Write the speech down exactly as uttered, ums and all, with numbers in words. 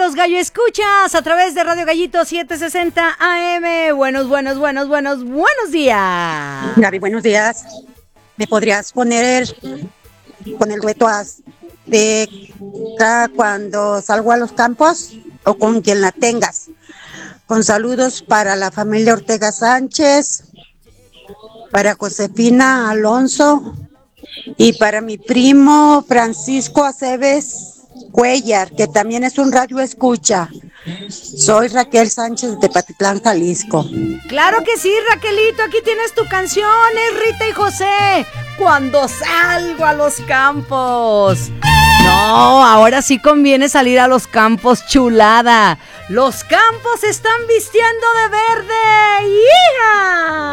los gallo escuchas a través de Radio Gallito setecientos sesenta A M. Buenos, buenos, buenos, buenos, buenos días. Gaby, buenos días. ¿Me podrías poner con el dueto de cuando salgo a los campos o con quien la tengas? Con saludos para la familia Ortega Sánchez, para Josefina Alonso y para mi primo Francisco Aceves Cuellar, que también es un radio escucha. Soy Raquel Sánchez de Tepatitlán, Jalisco. Claro que sí, Raquelito, aquí tienes tu canción, es Rita y José, cuando salgo a los campos. No, ahora sí conviene salir a los campos, chulada. Los campos están vistiendo de verde. ¡Hija!